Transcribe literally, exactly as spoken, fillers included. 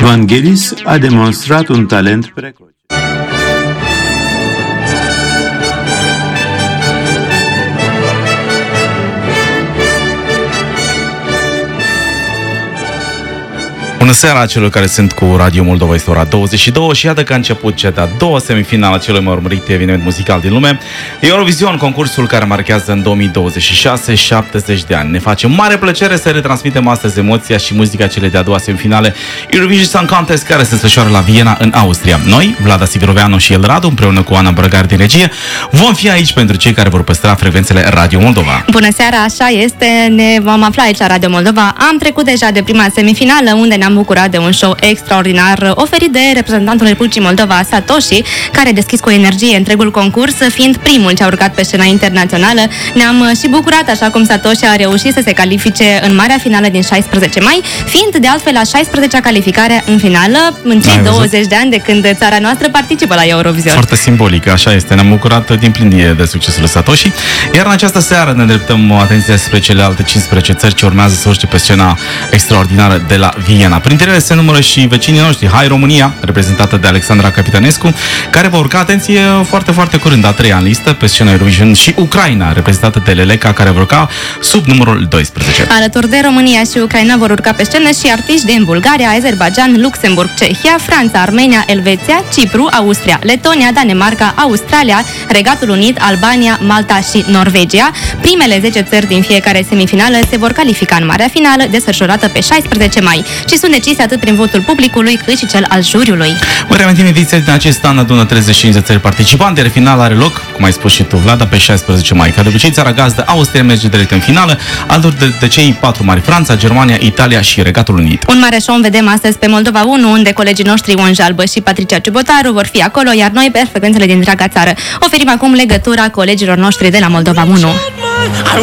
Vangelis a demonstrat un talent precoce. Bună seara celor care sunt cu Radio Moldova, este ora douăzeci și două și iată că a început cea de-a doua semifinală a celui mai urmărit eveniment muzical din lume. Eurovision, concursul care marchează în două mii douăzeci și șase șaptezeci de ani. Ne face mare plăcere să retransmitem astăzi emoția și muzica celei de-a doua semifinale Eurovision Song Contest, care se desfășoară la Viena, în Austria. Noi, Vlada Siviroveanu și El Radu, împreună cu Ana Brăgar din regie, vom fi aici pentru cei care vor păstra frecvențele Radio Moldova. Bună seara, așa este, ne vom afla aici la Radio Moldova. Am trecut deja de prima semifinală, unde ne-am bucurat de un show extraordinar oferit de reprezentantul Republicii Moldova, Satoshi, care a deschis cu energie întregul concurs, fiind primul ce a urcat pe scena internațională. Ne-am și bucurat, așa cum Satoshi a reușit să se califice în marea finală din șaisprezece mai, fiind de altfel la șaisprezecea calificare în finală, în cei douăzeci de ani de când țara noastră participă la Eurovision. Foarte simbolic, așa este. Ne-am bucurat din plin de succesul lui Satoshi. Iar în această seară ne îndreptăm atenția spre celelalte cincisprezece țări ce urmează să urce pe scena extraordinară de la Viena. Printre ele se numără și vecinii noștri. Hai România, reprezentată de Alexandra Capitanescu, care va urca, atenție, foarte, foarte curând, a treia în listă pe scena Eurovision, și Ucraina, reprezentată de Leleca, care va urca sub numărul doisprezece. Alături de România și Ucraina vor urca pe scenă și artiști din Bulgaria, Azerbaijan, Luxemburg, Cehia, Franța, Armenia, Elveția, Cipru, Austria, Letonia, Danemarca, Australia, Regatul Unit, Albania, Malta și Norvegia. Primele zece țări din fiecare semifinală se vor califica în marea finală, desfășurată pe șaisprezece mai, și sunt decise atât prin votul publicului cât și cel al juriului. Vă reamintim, ediția din acest an adună treizeci și cinci de țări participante, iar finala are loc, cum ai spus și tu, Vlada, pe șaisprezece mai. Ca de obicei, țara gazdă, Austria, merge direct în finală, alături de, de cei patru mari, Franța, Germania, Italia și Regatul Unit. Un mare show vedem astăzi pe Moldova unu, unde colegii noștri Ion Jalbă și Patricia Ciubotaru vor fi acolo, iar noi pe frecvențele din întreaga țară oferim acum legătura colegilor noștri de la Moldova unu.